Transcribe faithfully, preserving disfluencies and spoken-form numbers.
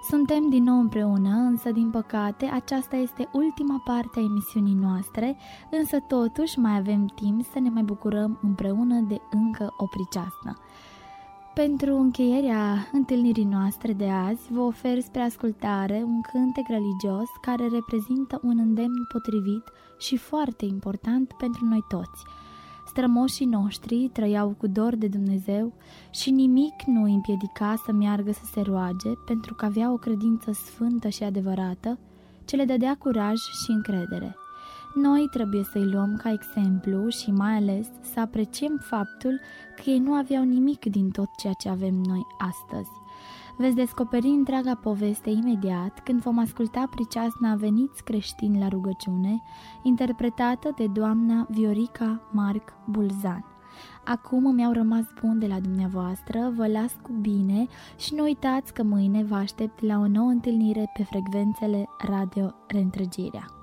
Suntem din nou împreună, însă din păcate aceasta este ultima parte a emisiunii noastre, însă totuși mai avem timp să ne mai bucurăm împreună de încă o priceasnă. Pentru încheierea întâlnirii noastre de azi, vă ofer spre ascultare un cântec religios care reprezintă un îndemn potrivit și foarte important pentru noi toți. Strămoșii noștri trăiau cu dor de Dumnezeu și nimic nu îi împiedica să meargă să se roage, pentru că avea o credință sfântă și adevărată, ce le dădea curaj și încredere. Noi trebuie să-i luăm ca exemplu și mai ales să apreciem faptul că ei nu aveau nimic din tot ceea ce avem noi astăzi. Veți descoperi întreaga poveste imediat când vom asculta priceasna Veniți creștini la rugăciune, interpretată de doamna Viorica Marc Bulzan. Acum îmi au rămas bun de la dumneavoastră, vă las cu bine și nu uitați că mâine vă aștept la o nouă întâlnire pe frecvențele Radio Reîntregirea.